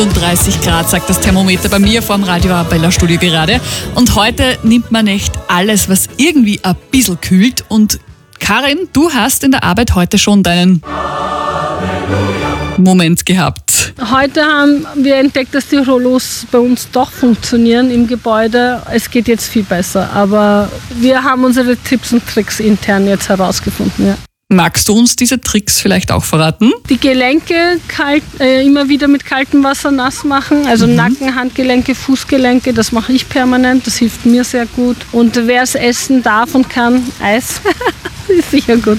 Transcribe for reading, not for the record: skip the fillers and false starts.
30 Grad, sagt das Thermometer bei mir vor dem Radio Arabella Studio gerade. Und heute nimmt man echt alles, was irgendwie ein bisschen kühlt. Und Karin, du hast in der Arbeit heute schon deinen Moment gehabt. Heute haben wir entdeckt, dass die Rollos bei uns doch funktionieren im Gebäude. Es geht jetzt viel besser, aber wir haben unsere Tipps und Tricks intern jetzt herausgefunden. Ja. Magst du uns diese Tricks vielleicht auch verraten? Die Gelenke immer wieder mit kaltem Wasser nass machen, also Nacken, Handgelenke, Fußgelenke, das mache ich permanent, das hilft mir sehr gut. Und wer es essen darf und kann, Eis, ist sicher gut.